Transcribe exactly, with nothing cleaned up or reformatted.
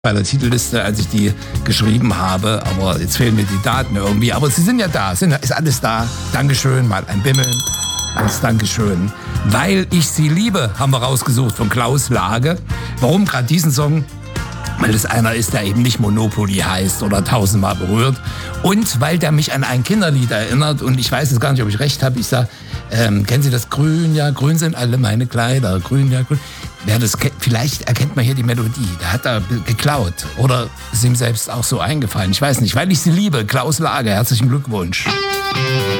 bei der Titelliste, als ich die geschrieben habe, aber jetzt fehlen mir die Daten irgendwie. Aber sie sind ja da, sind, ist alles da. Dankeschön, mal ein Bimmeln als Dankeschön. Weil ich sie liebe, haben wir rausgesucht von Klaus Lage. Warum gerade diesen Song? Weil es einer ist, der eben nicht Monopoly heißt oder tausendmal berührt. Und weil der mich an ein Kinderlied erinnert. Und ich weiß jetzt gar nicht, ob ich recht habe. Ich sage, ähm, kennen Sie das? Grün, ja, grün sind alle meine Kleider. Grün, ja, grün. Wer das kennt, vielleicht erkennt man hier die Melodie. Da hat er geklaut. Oder ist ihm selbst auch so eingefallen. Ich weiß nicht, weil ich sie liebe. Klaus Lage, herzlichen Glückwunsch.